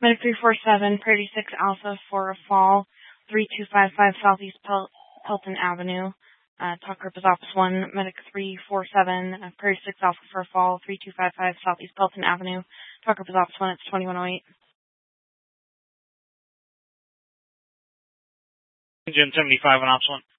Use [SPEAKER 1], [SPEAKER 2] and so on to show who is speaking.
[SPEAKER 1] Medic 347, Prairie 6 Alpha for a fall, 3255 Southeast Pelton Avenue. Talk group is Office 1, Medic 347, Prairie 6 Alpha for a fall, 3255 Southeast Pelton Avenue. Talk group is Office 1, it's 2108.
[SPEAKER 2] Engine 75 on Office 1.